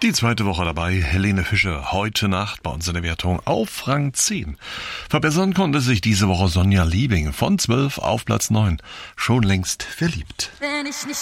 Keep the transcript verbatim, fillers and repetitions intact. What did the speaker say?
Die zweite Woche dabei, Helene Fischer, heute Nacht bei uns in der Wertung auf Rang zehn. Verbessern konnte sich diese Woche Sonja Liebing von zwölf auf Platz neun. Schon längst verliebt. Wenn ich nicht